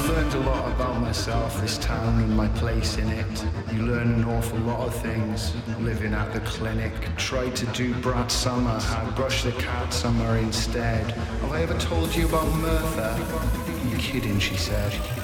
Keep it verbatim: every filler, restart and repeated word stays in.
learned a lot about myself, this town and my place in it. You learn an awful lot of things, living at the clinic. Tried to do Brat Summer, had Brush the Cat Summer instead. Have I ever told you about Merthyr? You kidding, she said.